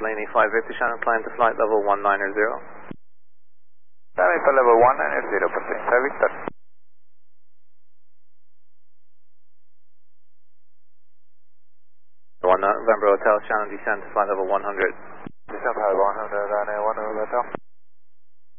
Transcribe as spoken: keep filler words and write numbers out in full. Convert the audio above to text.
Laney five Victor Shannon, climb to flight level one nine zero. Climb to level one nine zero, Pacific Victor. one November Hotel, Shannon descend to flight level one hundred. Descend to flight level one hundred, Ryanair one November Hotel.